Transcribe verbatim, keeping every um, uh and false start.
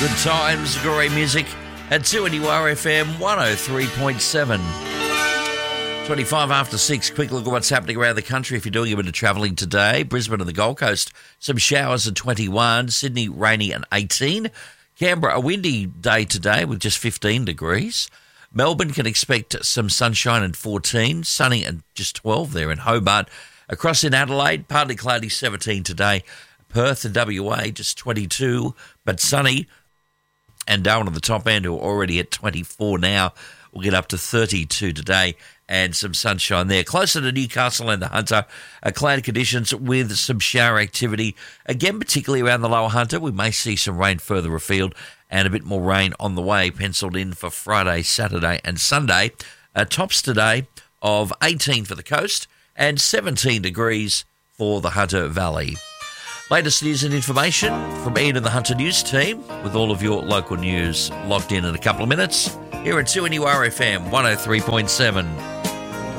Good times, great music at two N U R F M one oh three point seven. twenty-five after six. Quick look at what's happening around the country if you're doing a bit of travelling today. Brisbane and the Gold Coast, some showers at twenty-one. Sydney, rainy and eighteen. Canberra, a windy day today with just fifteen degrees. Melbourne can expect some sunshine and fourteen. Sunny and just twelve there in Hobart. Across in Adelaide, partly cloudy, seventeen today. Perth and W A, just twenty-two, but sunny. And Darwin on the top end, who are already at twenty-four now, will get up to thirty-two today and some sunshine there. Closer to Newcastle and the Hunter, uh, cloudy conditions with some shower activity. Again, particularly around the lower Hunter, we may see some rain further afield and a bit more rain on the way, penciled in for Friday, Saturday and Sunday. Uh, tops today of eighteen for the coast and seventeen degrees for the Hunter Valley. Latest news and information from Ian and the Hunter News team with all of your local news locked in in a couple of minutes here at two N U R F M one oh three point seven.